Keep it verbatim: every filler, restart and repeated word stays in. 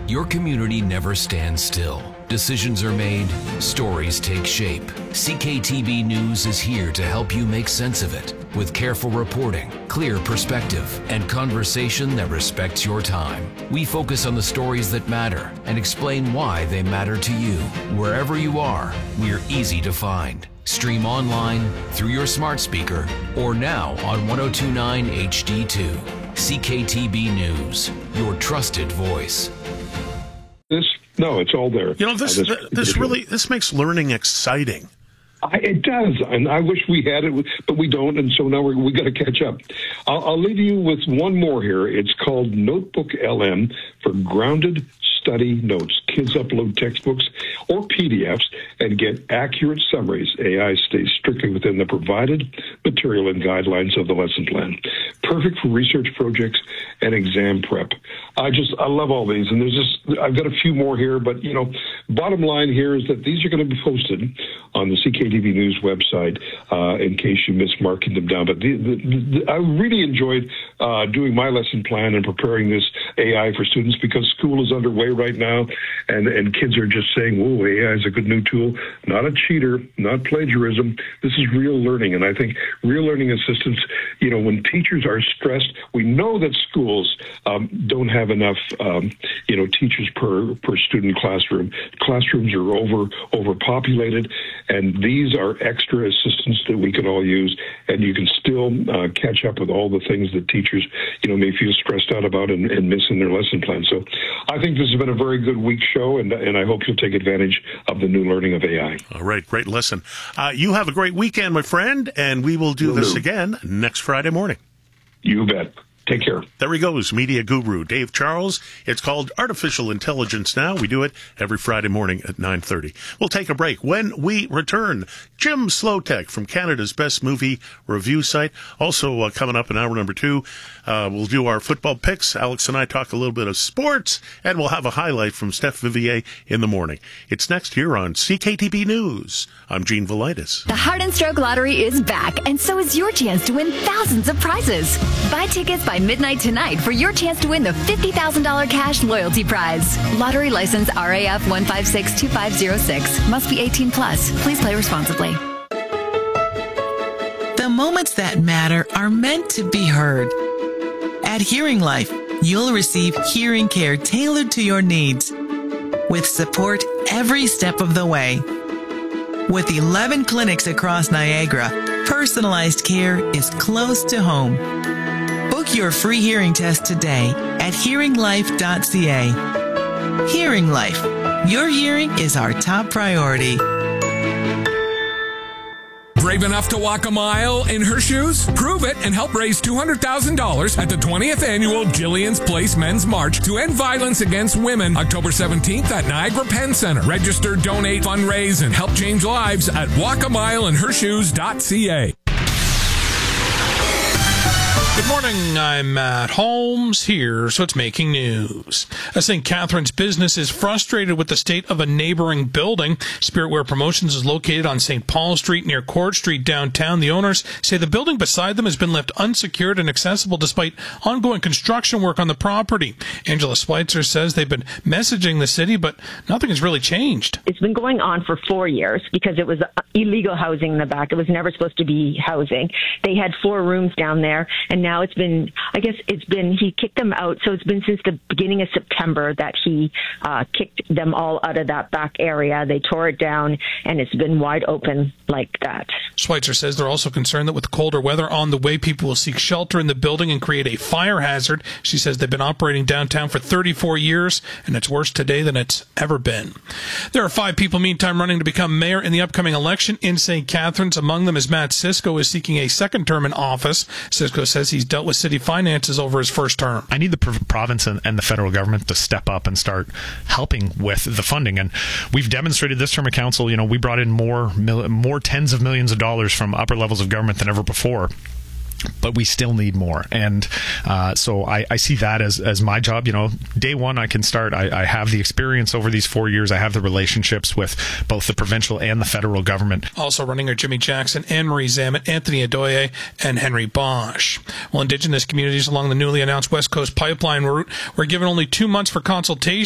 Your community never stands still. Decisions are made, stories take shape. C K T B News is here to help you make sense of it with careful reporting, clear perspective, and conversation that respects your time. We focus on the stories that matter and explain why they matter to you. Wherever you are, we're easy to find. Stream online, through your smart speaker, or now on ten twenty-nine H D two. C K T B News, your trusted voice. This no, it's all there. You know, this uh, this, this really this makes learning exciting. I, it does, and I wish we had it, but we don't, and so now we're, we got to catch up. I'll, I'll leave you with one more here. It's called Notebook L M for Grounded Study Notes. Kids upload textbooks or P D Fs and get accurate summaries. A I stays strictly within the provided material and guidelines of the lesson plan. Perfect for research projects and exam prep. I just, I love all these, and there's just, I've got a few more here, but, you know, bottom line here is that these are going to be posted on the C K T V News website uh, in case you miss marking them down. But the, the, the, I really enjoyed uh, doing my lesson plan and preparing this A I for students because school is underway right now, and, and kids are just saying, whoa, A I is a good new tool, not a cheater, not plagiarism. This is real learning, and I think real learning assistance, you know, when teachers are stressed, we know that schools um, don't have enough, um, you know, teachers per, per student classroom. Classrooms are over overpopulated, and these are extra assistance that we can all use, and you can still uh, catch up with all the things that teachers, you know, may feel stressed out about and, and miss in their lesson plan. So I think this has been a very good week show, and, and I hope you'll take advantage of the new learning of A I. All right, great listen. Uh, you have a great weekend, my friend, and we will do Will this do. again next Friday morning. You bet. Take care. There he goes, media guru Dave Charles. It's called Artificial Intelligence Now. We do it every Friday morning at nine thirty. We'll take a break. When we return, Jim Slotek from Canada's Best Movie Review site. Also uh, coming up in hour number two, uh, we'll do our football picks. Alex and I talk a little bit of sports, and we'll have a highlight from Steph Vivier in the morning. It's next here on C K T B News. I'm Gene Velitis. The Heart and Stroke Lottery is back, and so is your chance to win thousands of prizes. Buy tickets by midnight tonight for your chance to win the fifty thousand dollars cash loyalty prize. Lottery license R A F one five six two five zero six. Must be eighteen plus. Please play responsibly. The moments that matter are meant to be heard. At Hearing Life, you'll receive hearing care tailored to your needs, with support every step of the way. With eleven clinics across Niagara, personalized care is close to home. Book your free hearing test today at hearing life dot c a. Hearing Life. Your hearing is our top priority. Brave enough to walk a mile in her shoes? Prove it and help raise two hundred thousand dollars at the twentieth Annual Jillian's Place Men's March to End Violence Against Women, October seventeenth at Niagara Penn Center. Register, donate, fundraise, and help change lives at walk a mile in her shoes dot c a. Good morning, I'm Matt Holmes. Here's what's making news. A Saint Catharines business is frustrated with the state of a neighboring building. Spirit Wear Promotions is located on Saint Paul Street near Court Street downtown. The owners say the building beside them has been left unsecured and accessible despite ongoing construction work on the property. Angela Schweitzer says they've been messaging the city, but nothing has really changed. It's been going on for four years because it was illegal housing in the back. It was never supposed to be housing. They had four rooms down there, and now it's been, I guess it's been, he kicked them out. So it's been since the beginning of September that he uh, kicked them all out of that back area. They tore it down, and it's been wide open like that. Schweitzer says they're also concerned that with the colder weather on the way, people will seek shelter in the building and create a fire hazard. She says they've been operating downtown for thirty-four years, and it's worse today than it's ever been. There are five people, meantime, running to become mayor in the upcoming election in Saint Catharines. Among them is Matt Cisco, who is seeking a second term in office. Cisco says he's dealt with city finances over his first term. I need the province and, and the federal government to step up and start helping with the funding. And we've demonstrated this term of council. You know, we brought in more, more tens of millions of dollars from upper levels of government than ever before. But we still need more. And uh, so I, I see that as, as my job. You know, day one I can start. I, I have the experience over these four years. I have the relationships with both the provincial and the federal government. Also running are Jimmy Jackson, Anne-Marie Zamet, Anthony Adoye, and Henry Bosch. Well, Indigenous communities along the newly announced West Coast Pipeline route were given only two months for consultation